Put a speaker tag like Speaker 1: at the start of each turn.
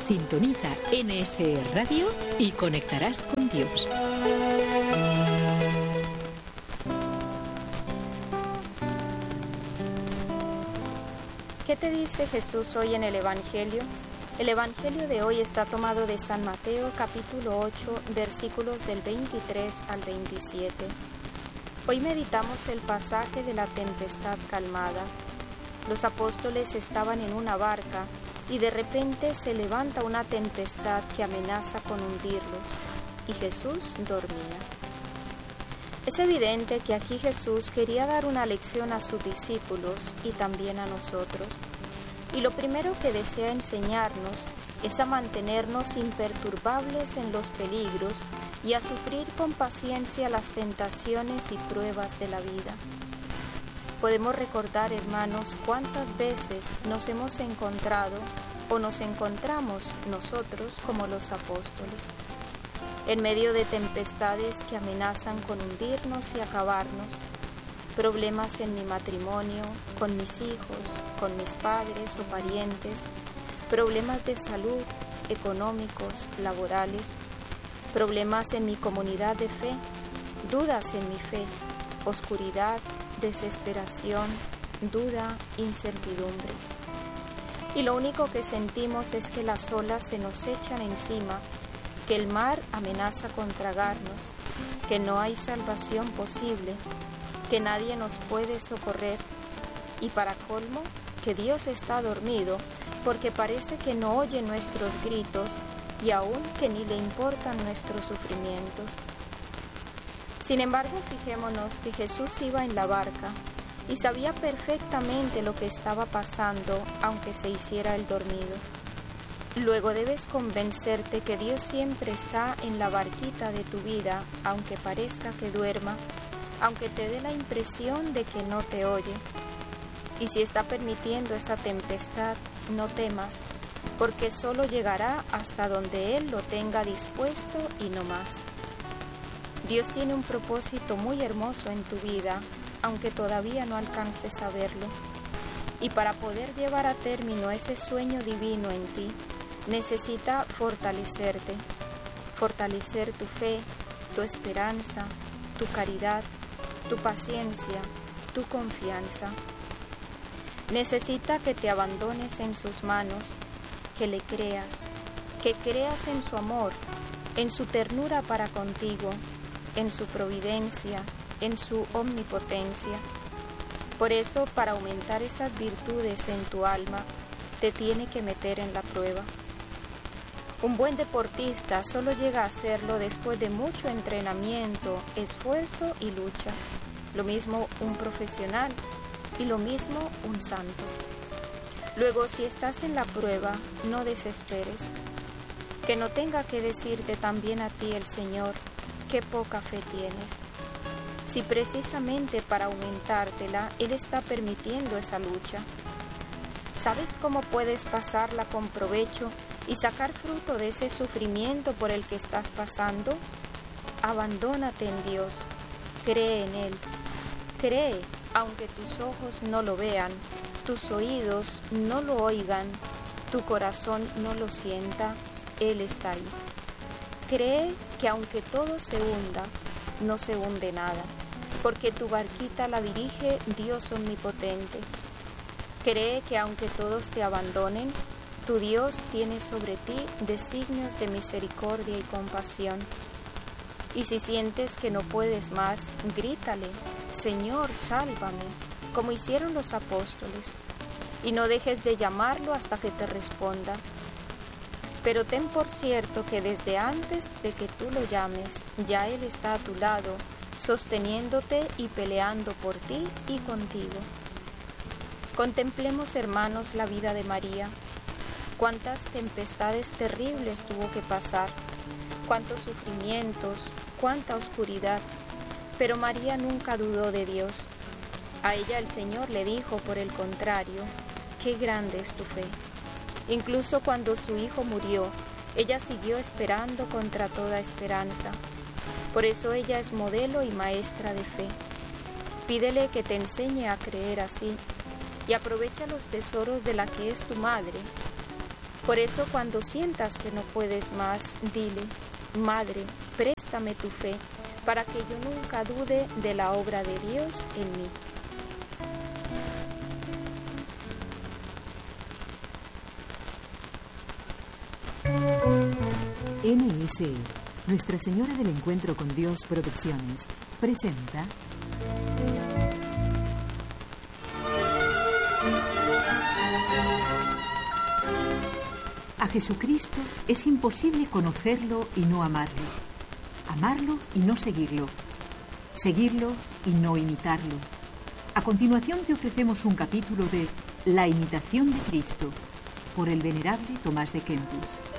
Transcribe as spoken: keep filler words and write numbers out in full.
Speaker 1: Sintoniza N S E Radio y conectarás con Dios.
Speaker 2: ¿Qué te dice Jesús hoy en el Evangelio? El Evangelio de hoy está tomado de San Mateo capítulo ocho, versículos del veintitrés al veintisiete. Hoy meditamos el pasaje de la tempestad calmada. Los apóstoles estaban en una barca y de repente se levanta una tempestad que amenaza con hundirlos, y Jesús dormía. Es evidente que aquí Jesús quería dar una lección a sus discípulos y también a nosotros. Y lo primero que desea enseñarnos es a mantenernos imperturbables en los peligros y a sufrir con paciencia las tentaciones y pruebas de la vida. Podemos recordar, hermanos, cuántas veces nos hemos encontrado o nos encontramos nosotros como los apóstoles, en medio de tempestades que amenazan con hundirnos y acabarnos, problemas en mi matrimonio, con mis hijos, con mis padres o parientes, problemas de salud, económicos, laborales, problemas en mi comunidad de fe, dudas en mi fe, oscuridad, desesperación, duda, incertidumbre. Y lo único que sentimos es que las olas se nos echan encima, que el mar amenaza con tragarnos, que no hay salvación posible, que nadie nos puede socorrer y para colmo, que Dios está dormido porque parece que no oye nuestros gritos y aún que ni le importan nuestros sufrimientos. Sin embargo, fijémonos que Jesús iba en la barca y sabía perfectamente lo que estaba pasando, aunque se hiciera el dormido. Luego debes convencerte que Dios siempre está en la barquita de tu vida, aunque parezca que duerma, aunque te dé la impresión de que no te oye. Y si está permitiendo esa tempestad, no temas, porque solo llegará hasta donde Él lo tenga dispuesto y no más. Dios tiene un propósito muy hermoso en tu vida, aunque todavía no alcances a verlo. Y para poder llevar a término ese sueño divino en ti, necesita fortalecerte, fortalecer tu fe, tu esperanza, tu caridad, tu paciencia, tu confianza. Necesita que te abandones en sus manos, que le creas, que creas en su amor, en su ternura para contigo, en su providencia, en su omnipotencia. Por eso, para aumentar esas virtudes en tu alma, te tiene que meter en la prueba. Un buen deportista solo llega a hacerlo después de mucho entrenamiento, esfuerzo y lucha. Lo mismo un profesional y lo mismo un santo. Luego, si estás en la prueba, no desesperes. Que no tenga que decirte también a ti el Señor, qué poca fe tienes. Si precisamente para aumentártela, Él está permitiendo esa lucha. ¿Sabes cómo puedes pasarla con provecho y sacar fruto de ese sufrimiento por el que estás pasando? Abandónate en Dios, cree en Él. Cree, aunque tus ojos no lo vean, tus oídos no lo oigan, tu corazón no lo sienta, Él está ahí. Cree que aunque todo se hunda, no se hunde nada, porque tu barquita la dirige Dios omnipotente. Cree que aunque todos te abandonen, tu Dios tiene sobre ti designios de misericordia y compasión. Y si sientes que no puedes más, grítale, Señor, sálvame, como hicieron los apóstoles, y no dejes de llamarlo hasta que te responda. Pero ten por cierto que desde antes de que tú lo llames, ya Él está a tu lado, sosteniéndote y peleando por ti y contigo. Contemplemos, hermanos, la vida de María. Cuántas tempestades terribles tuvo que pasar, cuántos sufrimientos, cuánta oscuridad, pero María nunca dudó de Dios. A ella el Señor le dijo, por el contrario, qué grande es tu fe. Incluso cuando su hijo murió, ella siguió esperando contra toda esperanza. Por eso ella es modelo y maestra de fe. Pídele que te enseñe a creer así y aprovecha los tesoros de la que es tu madre. Por eso, cuando sientas que no puedes más, dile: Madre, préstame tu fe, para que yo nunca dude de la obra de Dios en mí.
Speaker 3: N S E, Nuestra Señora del Encuentro con Dios Producciones, presenta A Jesucristo es imposible conocerlo y no amarlo, amarlo y no seguirlo, seguirlo y no imitarlo. A continuación te ofrecemos un capítulo de La imitación de Cristo, por el venerable Tomás de Kempis.